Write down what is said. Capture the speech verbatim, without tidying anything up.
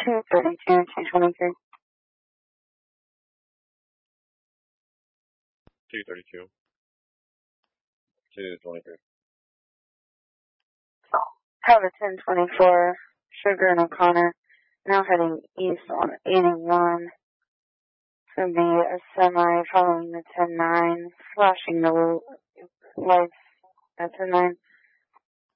two thirty-two, two twenty-three. two thirty-two. two twenty-three. Tower ten twenty-four, Sugar and O'Connor, now heading east on eighty-one. It's going to be a semi following the ten nine, flashing the lights at ten nine.